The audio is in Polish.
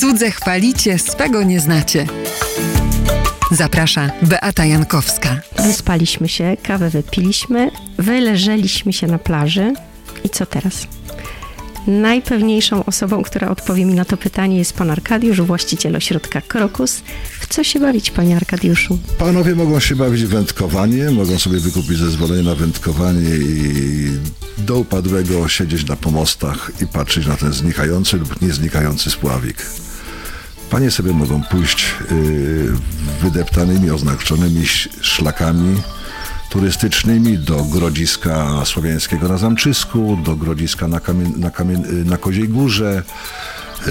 Cudze chwalicie, swego nie znacie. Zaprasza Beata Jankowska. Wyspaliśmy się, kawę wypiliśmy, wyleżeliśmy się na plaży. I co teraz? Najpewniejszą osobą, która odpowie mi na to pytanie, jest pan Arkadiusz, właściciel ośrodka Krokus. W co się bawić, panie Arkadiuszu? Panowie mogą się bawić w wędkowanie, mogą sobie wykupić zezwolenie na wędkowanie i do upadłego siedzieć na pomostach i patrzeć na ten znikający lub nieznikający spławik. Panie sobie mogą pójść wydeptanymi, oznaczonymi szlakami turystycznymi do Grodziska Słowiańskiego na Zamczysku, do Grodziska na Koziej Górze,